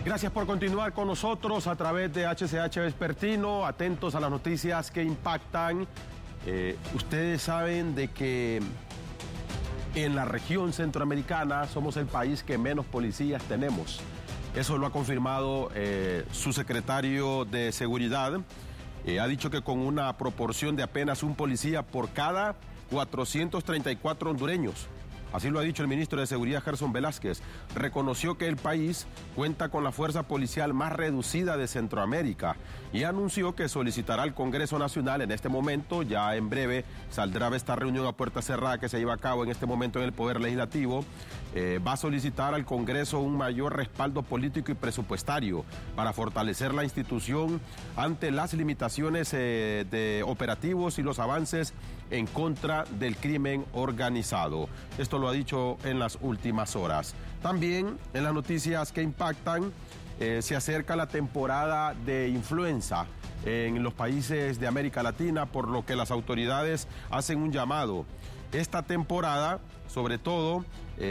Gracias por continuar con nosotros a través de HCH Vespertino, atentos a las noticias que impactan. Ustedes saben de que en la región centroamericana somos el país que menos policías tenemos. Eso lo ha confirmado su secretario de Seguridad. Ha dicho que con una proporción de apenas un policía por cada 434 hondureños. Así lo ha dicho el ministro de Seguridad, Gerson Velázquez. Reconoció que el país cuenta con la fuerza policial más reducida de Centroamérica y anunció que solicitará al Congreso Nacional en este momento, ya en breve saldrá de esta reunión a puerta cerrada que se lleva a cabo en este momento en el Poder Legislativo, va a solicitar al Congreso un mayor respaldo político y presupuestario para fortalecer la institución ante las limitaciones de operativos y los avances en contra del crimen organizado. Esto lo ha dicho en las últimas horas. También en las noticias que impactan, se acerca la temporada de influenza en los países de América Latina, por lo que las autoridades hacen un llamado. Esta temporada, sobre todo,